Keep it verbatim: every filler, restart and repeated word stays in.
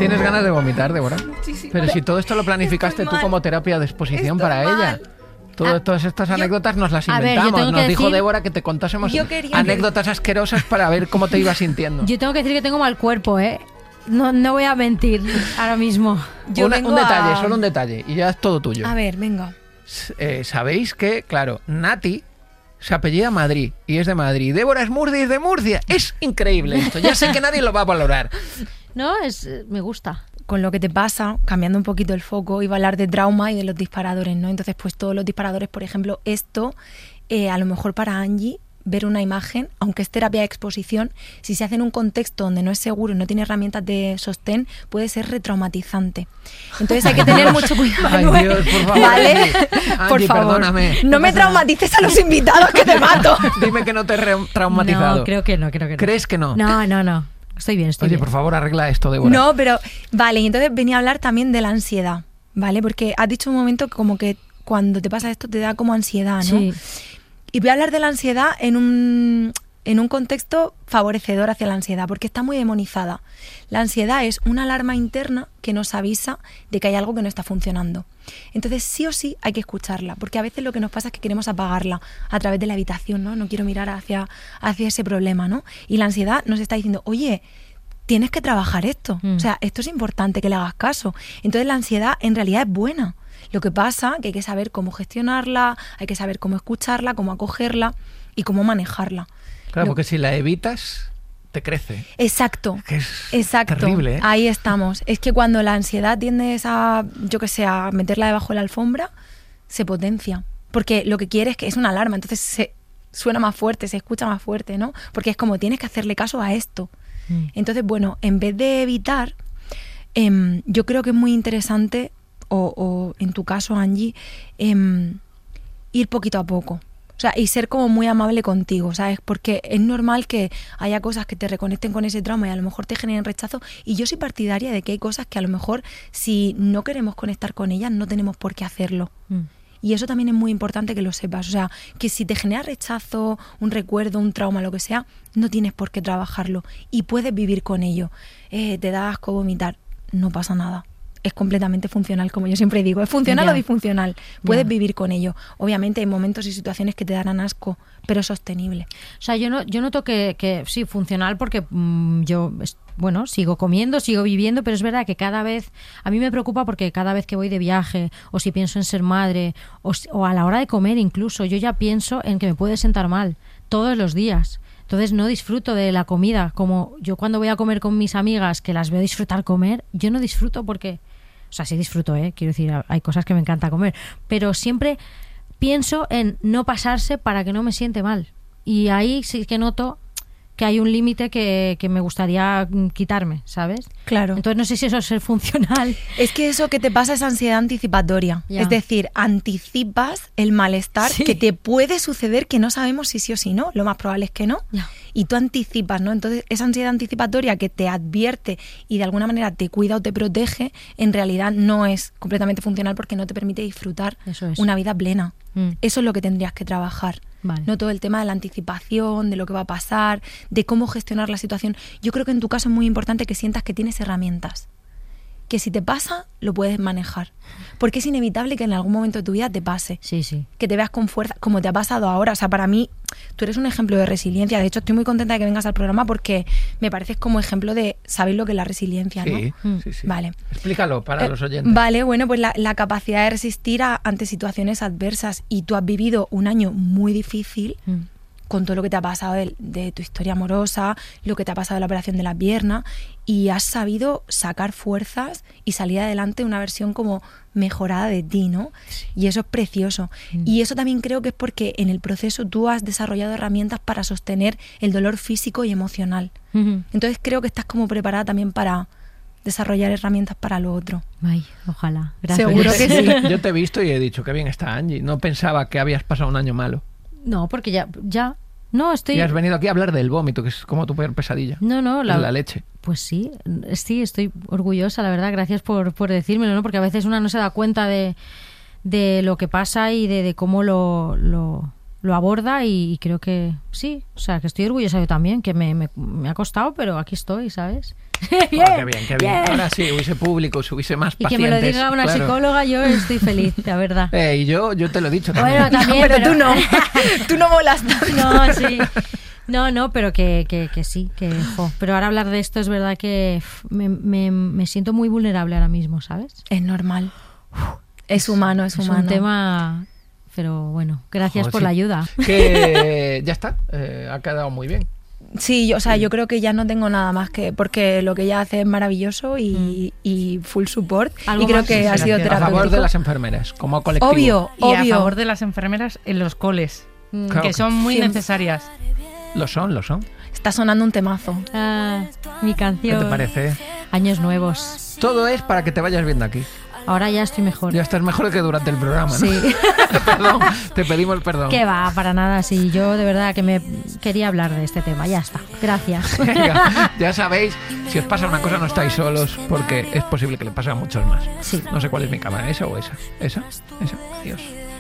¿Tienes ganas de vomitar, Débora? Muchísimo. Pero si todo esto lo planificaste tú como terapia de exposición Estoy para mal. ella. Todo, Ah, todas estas anécdotas nos las A ver, yo inventamos. tengo Nos que dijo decir- Débora que te contásemos Yo quería anécdotas asquerosas para ver cómo te ibas sintiendo. Yo tengo que decir que tengo mal cuerpo, ¿eh? No, no voy a mentir ahora mismo. Yo Una- vengo un detalle, a- solo un detalle, y ya es todo tuyo. A ver, venga. S- eh, Sabéis que, claro, Nati se apellida Madrid y es de Madrid. Débora es Murcia y es de Murcia. Es increíble esto. Ya sé que nadie lo va a valorar. No, es eh, me gusta. Con lo que te pasa, cambiando un poquito el foco, iba a hablar de trauma y de los disparadores, ¿no? Entonces, pues todos los disparadores, por ejemplo, esto, eh, a lo mejor para Angie, ver una imagen, aunque es terapia de exposición, si se hace en un contexto donde no es seguro y no tiene herramientas de sostén, puede ser retraumatizante. Entonces hay que tener mucho cuidado. Ay, Manuel. Dios, por favor, ¿Vale? Angie. Por Angie, favor, perdóname. no me traumatices a los invitados que te mato. Dime que no te he re- traumatizado. No, creo que no, creo que no. ¿Crees que no? No, no, no. Estoy bien, estoy Oye, bien. por favor, arregla esto, Débora. No, pero vale, y entonces venía a hablar también de la ansiedad, ¿vale? Porque has dicho un momento que como que cuando te pasa esto te da como ansiedad, ¿no? Sí. Y voy a hablar de la ansiedad en un, en un contexto favorecedor hacia la ansiedad, porque está muy demonizada. La ansiedad es una alarma interna que nos avisa de que hay algo que no está funcionando. Entonces, sí o sí hay que escucharla, porque a veces lo que nos pasa es que queremos apagarla a través de la habitación, ¿no? No quiero mirar hacia, hacia ese problema, ¿no? Y la ansiedad nos está diciendo, oye, tienes que trabajar esto. Mm. O sea, esto es importante que le hagas caso. Entonces, la ansiedad en realidad es buena. Lo que pasa que hay que saber cómo gestionarla, hay que saber cómo escucharla, cómo acogerla y cómo manejarla. Claro, Lo- porque si la evitas, te crece. Exacto. Que es Exacto. terrible, ¿eh? Ahí estamos. Es que cuando la ansiedad tiendes a, yo que sé, a meterla debajo de la alfombra, se potencia. Porque lo que quiere es que es una alarma, entonces se suena más fuerte, se escucha más fuerte, ¿no? Porque es como tienes que hacerle caso a esto. Mm. Entonces, bueno, en vez de evitar, em, yo creo que es muy interesante, o, o en tu caso, Angie, em, ir poquito a poco. O sea, y ser como muy amable contigo, ¿sabes? Porque es normal que haya cosas que te reconecten con ese trauma y a lo mejor te generen rechazo. Y yo soy partidaria de que hay cosas que a lo mejor si no queremos conectar con ellas no tenemos por qué hacerlo. Mm. Y eso también es muy importante que lo sepas. O sea, que si te genera rechazo, un recuerdo, un trauma, lo que sea, no tienes por qué trabajarlo. Y puedes vivir con ello. Eh, te da asco vomitar, no pasa nada. Es completamente funcional, como yo siempre digo. Es funcional Ya. o disfuncional. Puedes Ya. vivir con ello. Obviamente hay momentos y situaciones que te darán asco, pero es sostenible. O sea, yo no, yo noto que, que sí, funcional porque mm, yo, es- bueno, sigo comiendo, sigo viviendo, pero es verdad que cada vez, a mí me preocupa porque cada vez que voy de viaje o si pienso en ser madre o, si- o a la hora de comer incluso, yo ya pienso en que me puede sentar mal todos los días. Entonces no disfruto de la comida. Como yo cuando voy a comer con mis amigas que las veo disfrutar comer, yo no disfruto porque... O sea, sí disfruto, ¿eh? Quiero decir, hay cosas que me encanta comer. Pero siempre pienso en no pasarse para que no me siente mal. Y ahí sí que noto que hay un límite que, que me gustaría mm, quitarme, ¿sabes? Claro. Entonces no sé si eso es ser funcional. Es que eso que te pasa es ansiedad anticipatoria. Ya. Es decir, anticipas el malestar Sí. que te puede suceder que no sabemos si sí o si no. Lo más probable es que no. Ya. Y tú anticipas, ¿no? Entonces, esa ansiedad anticipatoria que te advierte y de alguna manera te cuida o te protege, en realidad no es completamente funcional porque no te permite disfrutar Eso es. una vida plena. Mm. Eso es lo que tendrías que trabajar. Vale. No todo el tema de la anticipación, de lo que va a pasar, de cómo gestionar la situación. Yo creo que en tu caso es muy importante que sientas que tienes herramientas. Que si te pasa, lo puedes manejar. Porque es inevitable que en algún momento de tu vida te pase. Sí, sí. Que te veas con fuerza, como te ha pasado ahora. O sea, para mí, tú eres un ejemplo de resiliencia. De hecho, estoy muy contenta de que vengas al programa porque me pareces como ejemplo de saber lo que es la resiliencia, ¿no? Sí, Mm. sí, sí. Vale. Explícalo para Eh, los oyentes. Vale, bueno, pues la, la capacidad de resistir a- ante situaciones adversas. Y tú has vivido un año muy difícil Mm. con todo lo que te ha pasado de, de tu historia amorosa, lo que te ha pasado de la operación de la pierna, y has sabido sacar fuerzas y salir adelante una versión como mejorada de ti, ¿no? Y eso es precioso. Mm. Y eso también creo que es porque en el proceso tú has desarrollado herramientas para sostener el dolor físico y emocional. Ujú. Entonces creo que estás como preparada también para desarrollar herramientas para lo otro. Ay, ojalá. Gracias. Seguro que sí. Yo te he visto y he dicho que bien está Angie. No pensaba que habías pasado un año malo. No, porque ya, ya. No, estoy... Y has venido aquí a hablar del vómito, que es como tu peor pesadilla. No, no, la, la, la leche. Pues sí, sí, estoy orgullosa, la verdad. Gracias por, por decírmelo, ¿no? Porque a veces una no se da cuenta de, de lo que pasa y de, de cómo lo, lo, lo aborda y, y creo que sí, o sea, que estoy orgullosa yo también, que me, me, me ha costado, pero aquí estoy, ¿sabes? Bien, oh, qué bien, qué bien. Ahora sí, hubiese público, si hubiese más y pacientes. Y que me lo diga una claro. psicóloga, yo estoy feliz, la verdad. Eh, y yo, yo te lo he dicho también. Bueno, también, no, pero, pero tú no. Tú no molas tanto. No, sí. No, no, pero que, que, que sí, que jo. Pero ahora hablar de esto es verdad que me, me, me siento muy vulnerable ahora mismo, ¿sabes? Es normal. Es humano, es, es humano. Es un tema, pero bueno, gracias Joder, por sí. la ayuda. Que ya está, eh, ha quedado muy bien. Sí, yo, o sea, yo creo que ya no tengo nada más que... Porque lo que ella hace es maravilloso y, mm. y full support. Y creo que ha sido terapéutico. A favor de las enfermeras, como colectivo. Obvio, y obvio. a favor de las enfermeras en los coles, mm. claro que son muy sí. necesarias. Lo son, lo son. Está sonando un temazo. Ah, mi canción. ¿Qué te parece? Años nuevos. Todo es para que te vayas viendo aquí. Ahora ya estoy mejor. Ya estás mejor que durante el programa, ¿no? Sí. Perdón, te pedimos perdón. Que va, para nada, sí. Yo de verdad que me quería hablar de este tema. Ya está. Gracias. Venga, ya sabéis, si os pasa una cosa no estáis solos, porque es posible que le pase a muchos más. Sí. No sé cuál es mi cámara, esa o esa. Esa, esa. Adiós.